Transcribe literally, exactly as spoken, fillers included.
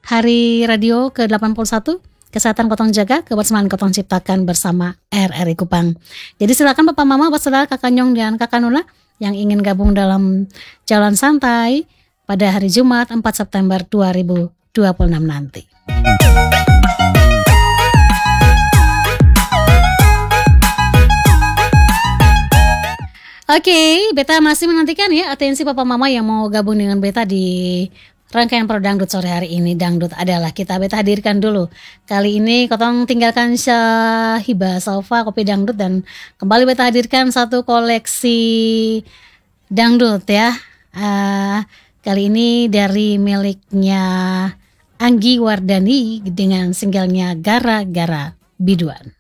Hari Radio ke delapan puluh satu, Kesehatan Kotong Jaga, Kebersamaan Kotong Ciptakan bersama R R I Kupang. Jadi silakan Bapak Mama, Bapak Saudara, Kakak Nyong dan Kakak Nula yang ingin gabung dalam Jalan Santai pada hari Jumat empat September dua ribu dua puluh enam nanti. Oke, okay, Beta masih menantikan ya atensi Papa Mama yang mau gabung dengan Beta di rangkaian Pro Dangdut sore hari ini. Dangdut adalah kita, Beta hadirkan dulu. Kali ini Kotong tinggalkan Syahibah Salva Kopi Dangdut dan kembali Beta hadirkan satu koleksi dangdut ya. Uh, kali ini dari miliknya Anggi Wardani dengan singlenya Gara-Gara Biduan.